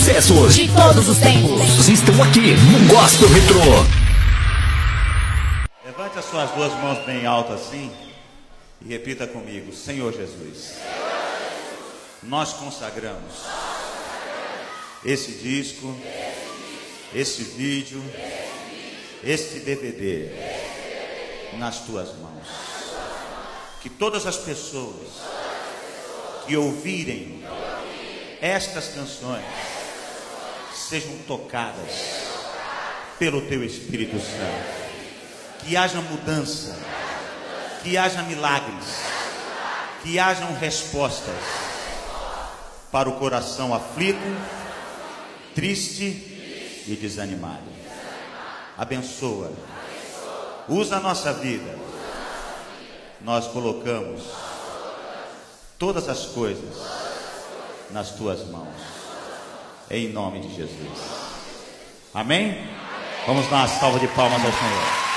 sucessos de todos os tempos estão aqui no Gospel Retrô. Levante as suas duas mãos bem altas assim e repita comigo: Senhor Jesus, nós consagramos esse disco, esse vídeo, este DVD nas tuas mãos. Que todas as pessoas que ouvirem estas canções sejam tocadas pelo teu Espírito Santo. Que haja mudança, que haja milagres, que hajam respostas para o coração aflito, triste e desanimado. Abençoa, usa a nossa vida. Nós colocamos todas as coisas nas tuas mãos, em nome de Jesus. Amém? Vamos dar uma salva de palmas ao Senhor.